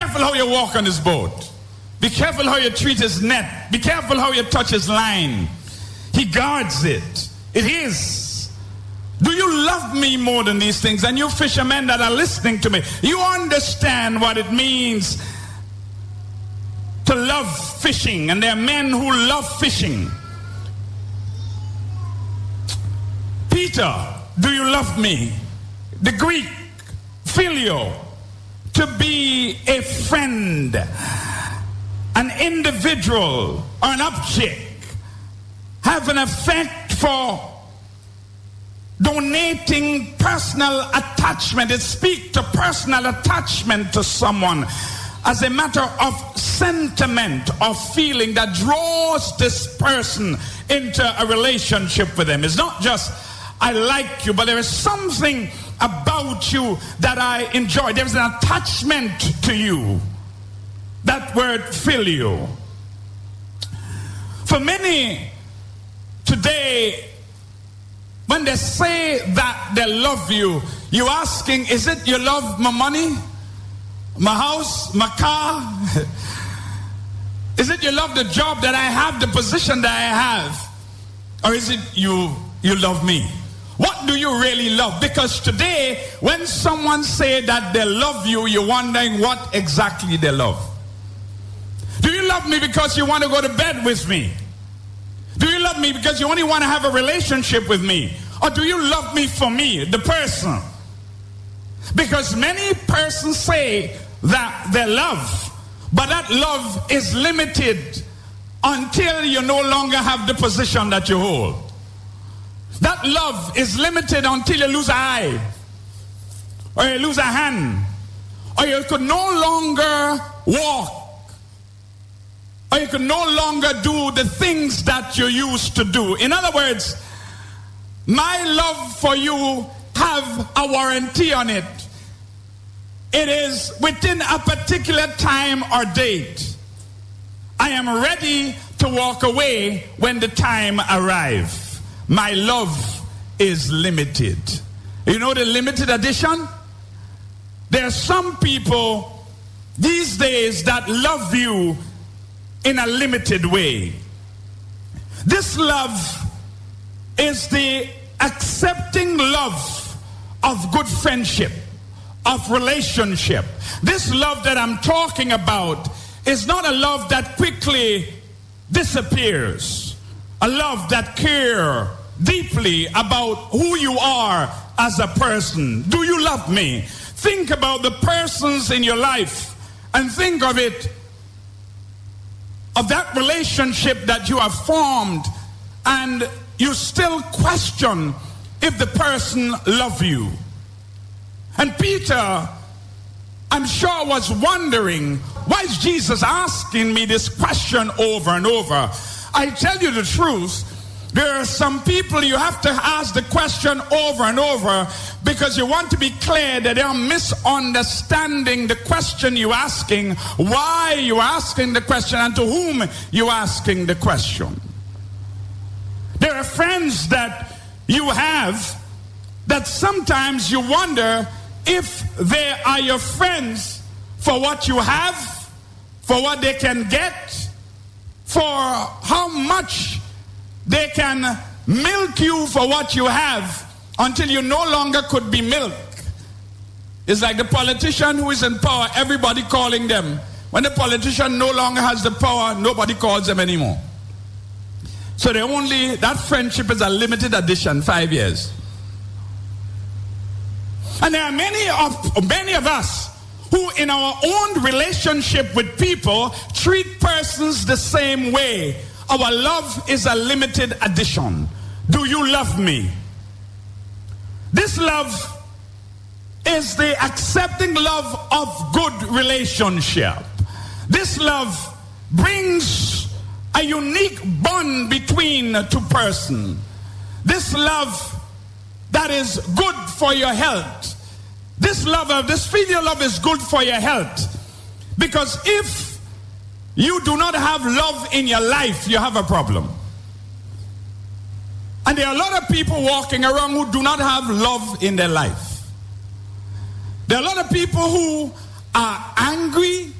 careful how you walk on his boat. Be careful how you treat his net. Be careful how you touch his line. He guards it. It is. Do you love me more than these things? And you fishermen that are listening to me, you understand what it means to love fishing. And there are men who love fishing. Peter, do you love me? The Greek, phileo, to be a friend, an individual, or an object, have an effect for donating personal attachment. It speaks to personal attachment to someone as a matter of sentiment or feeling that draws this person into a relationship with them. It's not just, I like you, but there is something about you that I enjoy. There's an attachment to you. That word phileo. For many today, when they say that they love you, you're asking, is it you love my money, my house, my car? Is it you love the job that I have, the position that I have? Or is it you love me? What do you really love? Because today, when someone say that they love you, you're wondering what exactly they love. Do you love me because you want to go to bed with me? Do you love me because you only want to have a relationship with me? Or do you love me for me, the person? Because many persons say that they love, but that love is limited until you no longer have the position that you hold. That love is limited until you lose an eye, or you lose a hand, or you could no longer walk, or you can no longer do the things that you used to do. In other words, my love for you have a warranty on it. It is within a particular time or date. I am ready to walk away when the time arrives. My love is limited. You know the limited edition? There are some people these days that love you in a limited way. This love is the accepting love of good friendship, of relationship. This love that I'm talking about is not a love that quickly disappears. A love that cares deeply about who you are as a person. Do you love me? Think about the persons in your life and think of it, of that relationship that you have formed, and you still question if the person loves you. And Peter, I'm sure, was wondering, why is Jesus asking me this question over and over? I tell you the truth, there are some people you have to ask the question over and over because you want to be clear that they are misunderstanding the question you're asking, why you're asking the question, and to whom you're asking the question. There are friends that you have that sometimes you wonder if they are your friends for what you have, for what they can get, for how much they can milk you for what you have until you no longer could be milked. It's like the politician who is in power, everybody calling them. When the politician no longer has the power, nobody calls them anymore. So that friendship is a limited edition, 5 years. And there are many of us who in our own relationship with people treat persons the same way. Our love is a limited edition. Do you love me? This love is the accepting love of good relationship. This love brings a unique bond between two persons. This love that is good for your health. This filial love is good for your health. Because if you do not have love in your life, you have a problem. And there are a lot of people walking around who do not have love in their life. There are a lot of people who are angry,